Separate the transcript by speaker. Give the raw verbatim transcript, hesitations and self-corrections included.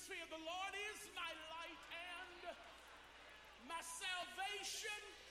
Speaker 1: atmosphere. The Lord is my light and my salvation.